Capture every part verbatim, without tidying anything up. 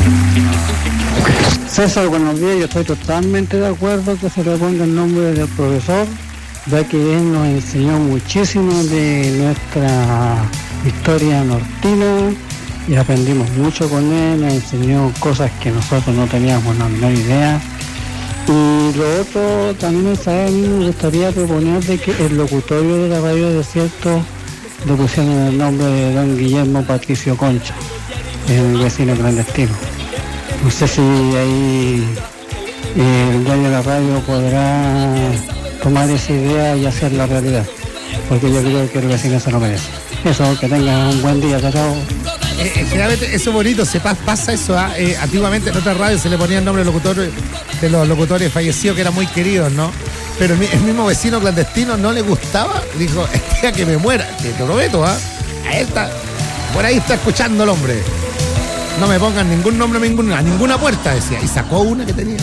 César, buenos días. Yo estoy totalmente de acuerdo que se le ponga el nombre del profesor, ya que él nos enseñó muchísimo de nuestra historia nortina y aprendimos mucho con él, nos enseñó cosas que nosotros no teníamos la menor idea. Y lo otro, también ¿sabes? Me gustaría proponer de que el locutorio de la Radio Desierto le pusieron el nombre de don Guillermo Patricio Concha, el vecino clandestino. No sé si ahí eh, el dueño de la radio podrá tomar esa idea y hacerla realidad, porque yo creo que el vecino se lo merece. Eso, que tengan un buen día, chao. Eh, eh, generalmente eso es bonito, se pasa, pasa eso. ¿eh? Eh, antiguamente en otras radios se le ponía el nombre de, locutor, de los locutores fallecidos que eran muy queridos, ¿no? Pero el, el mismo vecino clandestino no le gustaba, dijo, el día que me muera, te lo prometo, ¿ah? ¿eh? A él está, por ahí está escuchando el hombre. No me pongan ningún nombre a ninguna, a ninguna puerta, decía. Y sacó una que tenía.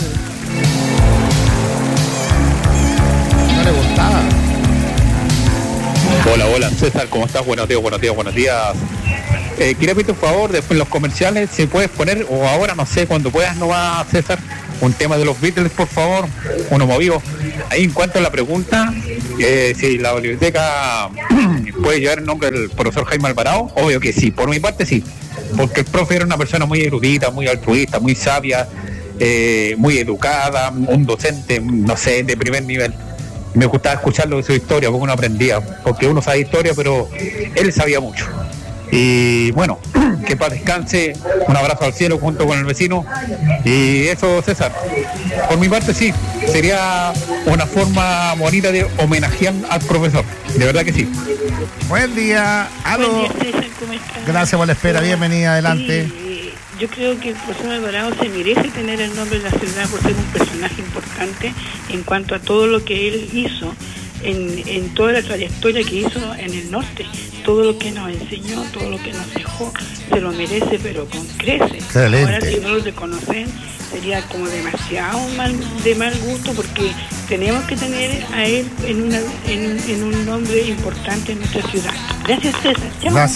No le gustaba. Hola, hola, César, ¿cómo estás? Buenos días, buenos días, buenos días. Eh, quería pedirte un favor, después en los comerciales, si puedes poner, o ahora, no sé, cuando puedas, no va, César, un tema de los Beatles, por favor, uno movido. Ahí en cuanto a la pregunta, eh, si la biblioteca puede llevar el nombre del profesor Jaime Alvarado, obvio que sí, por mi parte sí, porque el profe era una persona muy erudita, muy altruista, muy sabia, eh, muy educada, un docente, no sé, de primer nivel. Me gustaba escucharlo de su historia, porque uno aprendía, porque uno sabe historia, pero él sabía mucho. Y bueno, que paz descanse, un abrazo al cielo junto con el vecino. Y eso, César, por mi parte sí, sería una forma bonita de homenajear al profesor, de verdad que sí. Buen día, aló. Buen día, César, ¿cómo estás? Gracias por la espera, bienvenida, adelante. Sí, yo creo que el profesor Alvarado se merece tener el nombre de la ciudad por ser un personaje importante en cuanto a todo lo que él hizo, en, en toda la trayectoria que hizo en el norte, todo lo que nos enseñó, todo lo que nos dejó, se lo merece, pero con creces. Excelente. Ahora, si no lo reconocen, sería como demasiado mal, de mal gusto, porque tenemos que tener a él en, una, en, en un nombre importante en nuestra ciudad. Gracias, César. Chao. Gracias.